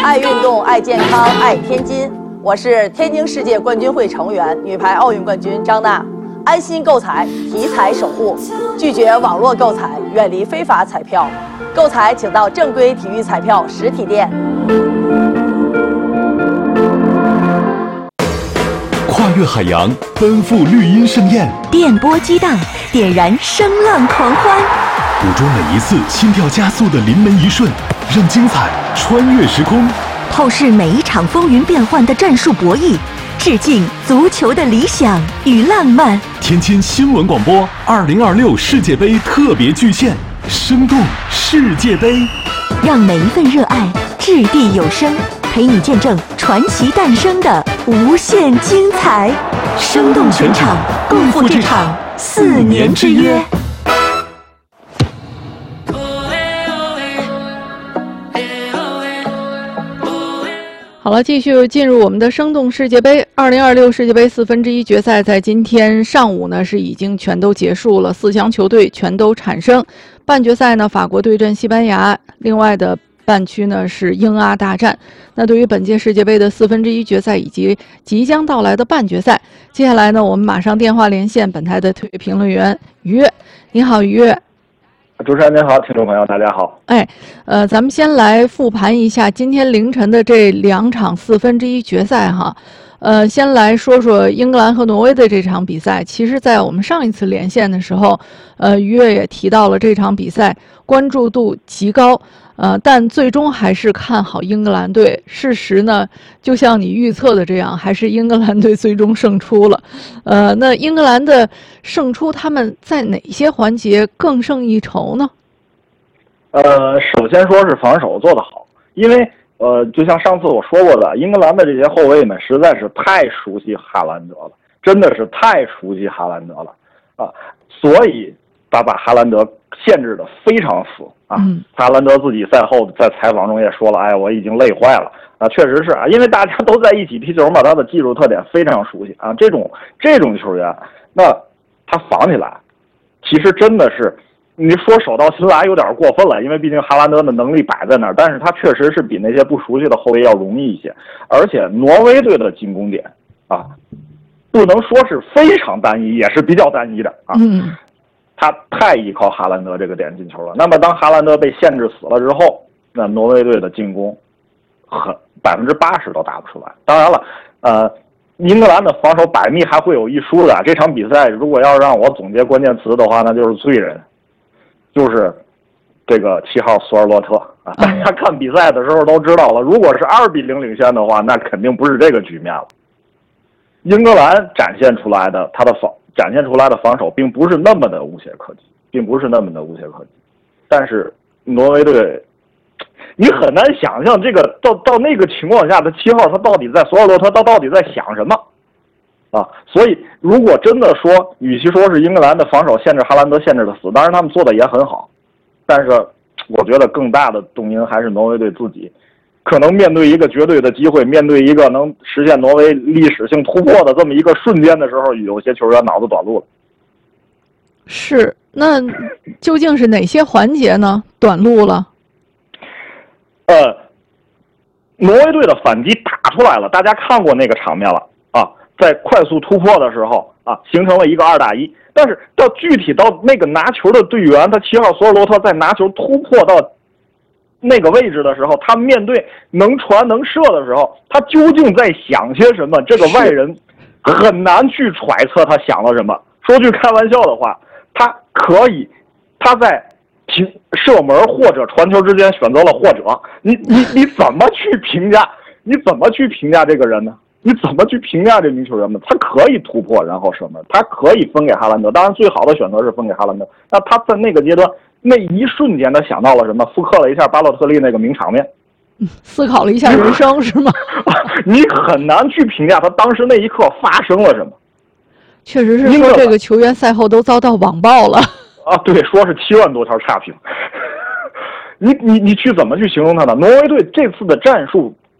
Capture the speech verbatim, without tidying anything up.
爱运动，爱健康，爱天津。我是天津世界冠军会成员、女排奥运冠军张娜。安心购彩，题材守护，拒绝网络购彩，远离非法彩票。购彩请到正规体育彩票实体店。 跨越海洋，奔赴绿茵盛宴， 电波激荡，点燃声浪狂欢， 捕捉每一次心跳加速的临门一瞬，让精彩穿越时空， 透视每一场风云变幻的战术博弈，致敬足球的理想与浪漫。 天津新闻广播二零二六世界杯特别巨献，生动世界杯， 让每一份热爱掷地有声，陪你见证传奇诞生的无限精彩。生动全场，共赴这场四年之约。 好了，继续进入我们的生动世界杯。二零二六世界杯四分之一决赛在今天上午呢是已经全都结束了，四强球队全都产生。半决赛呢，法国对阵西班牙，另外的半区呢是英阿大战。那对于本届世界杯的四分之一决赛以及即将到来的半决赛，接下来呢，我们马上电话连线本台的体育评论员于越。你好，于越。 主持人您好，听众朋友大家好。 哎，呃，咱们先来复盘一下今天凌晨的这两场四分之一决赛哈。呃，先来说说英格兰和挪威的这场比赛。其实，在我们上一次连线的时候，呃，于越也提到了这场比赛关注度极高，呃，但最终还是看好英格兰队。事实呢，就像你预测的这样，还是英格兰队最终胜出了。呃，那英格兰的胜出，他们在哪些环节更胜一筹呢？ 呃，首先说是防守做得好，因为呃，就像上次我说过的，英格兰的这些后卫们实在是太熟悉哈兰德了，真的是太熟悉哈兰德了啊，所以他把哈兰德限制的非常死啊。嗯、哈兰德自己赛后在采访中也说了，哎，我已经累坏了啊，确实是啊，因为大家都在一起踢球嘛，他的技术特点非常熟悉啊，这种这种球员，那他防起来，其实真的是。你说手到擒来有点过分了，因为毕竟哈兰德的能力摆在那儿，但是他确实是比那些不熟悉的后卫要容易一些。而且挪威队的进攻点啊，不能说是非常单一，也是比较单一的啊。嗯，他太依靠哈兰德这个点进球了。那么当哈兰德被限制死了之后，那挪威队的进攻很百分之八十都打不出来。当然了，呃。英格兰的防守百密还会有一疏的。这场比赛如果要让我总结关键词的话，那就是罪人。就是这个七号索尔洛特啊，大家看比赛的时候都知道了，如果是二比零领先的话，那肯定不是这个局面了。英格兰展现出来的他的防展现出来的防守并不是那么的无懈可击，并不是那么的无懈可击，但是挪威队，你很难想象这个到到那个情况下的七号他到底在索尔洛特他到底在想什么。啊，所以如果真的说，与其说是英格兰的防守限制哈兰德限制的死，当然他们做的也很好，但是我觉得更大的动因还是挪威队自己，可能面对一个绝对的机会，面对一个能实现挪威历史性突破的这么一个瞬间的时候，有些球员脑子短路了。 是，那究竟是哪些环节呢？短路了？ 呃，挪威队的反击打出来了，大家看过那个场面了啊。在快速突破的时候啊，形成了一个二打一。但是到具体到那个拿球的队员，他七号索尔洛特在拿球突破到那个位置的时候，他面对能传能射的时候，他究竟在想些什么？这个外人很难去揣测他想了什么。说句开玩笑的话，他可以他在停射门或者传球之间选择了或者，你你你怎么去评价？你怎么去评价这个人呢？你怎么去评价这名球员呢？他可以突破然后射门，他可以分给哈兰德，当然最好的选择是分给哈兰德。那他在那个阶段那一瞬间他想到了什么？复刻了一下巴洛特利那个名场面， 思考了一下人生是吗？ 你很难去评价他当时那一刻发生了什么。 确实是说这个球员赛后都遭到网暴了啊，对，说是七万多条差评。你你你去怎么去形容他呢？挪威队这次的战术